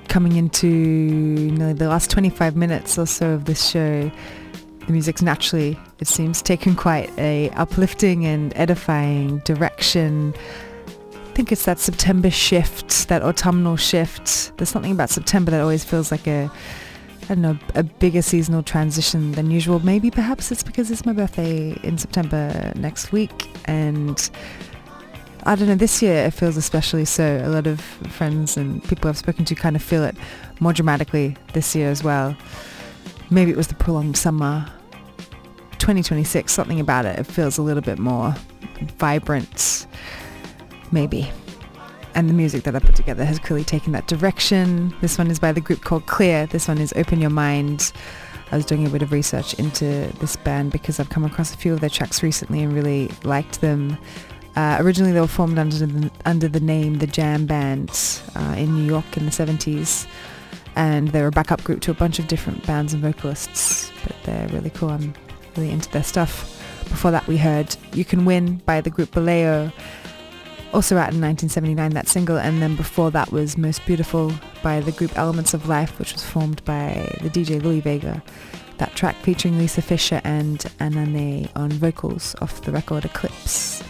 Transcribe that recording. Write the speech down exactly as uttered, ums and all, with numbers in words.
coming into you know, the last twenty-five minutes or so of this show, the music's naturally, it seems, taken quite a uplifting and edifying direction. I think it's that September shift, that autumnal shift. There's something about September that always feels like a, I don't know, a bigger seasonal transition than usual. Maybe perhaps it's because it's my birthday in September next week, and I don't know, this year it feels especially so. A lot of friends and people I've spoken to kind of feel it more dramatically this year as well. Maybe it was the prolonged summer. twenty twenty-six, something about it, it feels a little bit more vibrant, maybe. And the music that I put together has clearly taken that direction. This one is by the group called Clear. This one is Open Your Mind. I was doing a bit of research into this band because I've come across a few of their tracks recently and really liked them. Uh, originally they were formed under the, under the name The Jam Band uh, in New York in the seventies. And they're a backup group to a bunch of different bands and vocalists. But they're really cool. I'm really into their stuff. Before that we heard You Can Win by the group Baleo, also out in nineteen seventy-nine, that single. And then before that was Most Beautiful by the group Elements of Life, which was formed by the D J Louis Vega. That track featuring Lisa Fisher and Anane on vocals off the record Eclipse.